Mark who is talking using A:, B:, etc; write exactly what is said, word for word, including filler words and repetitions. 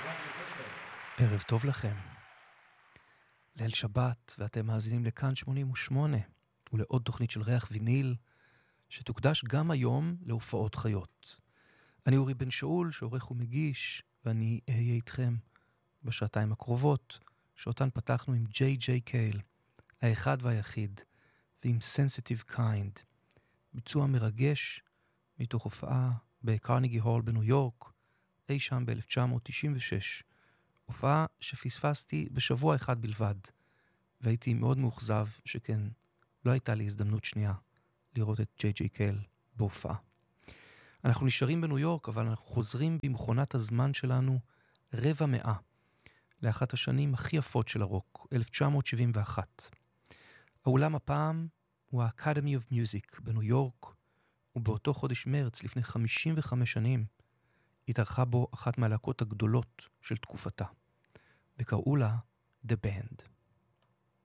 A: ערב טוב לכם. ליל שבת, ואתם מאזינים לכאן שמונים ושמונה, ולעוד תוכנית של ריח ויניל, שתוקדש גם היום להופעות חיות. אני אורי בן שאול, שעורך ומגיש, ואני אהיה איתכם בשעתיים הקרובות, שאותן פתחנו עם ג'יי ג'יי קייל, האחד והיחיד, ועם Sensitive Kind, ביצוע מרגש מתוך הופעה בקרניגי הול בניו יורק, אי שם ב-אלף תשע מאות תשעים ושש, הופעה שפספסתי בשבוע אחד בלבד, והייתי מאוד מאוכזב שכן לא הייתה לי הזדמנות שנייה לראות את ג'יי ג'יי קייל בהופעה. אנחנו נשארים בניו יורק, אבל אנחנו חוזרים במכונת הזמן שלנו רבע מאה, לאחת השנים הכי יפות של הרוק, אלף תשע מאות שבעים ואחת. האולם הפעם הוא ה-Academy of Music בניו יורק, ובאותו חודש מרץ, לפני חמישים וחמש שנים, התארחה בו אחת מהלהקות הגדולות של תקופתה, וקראו לה The Band.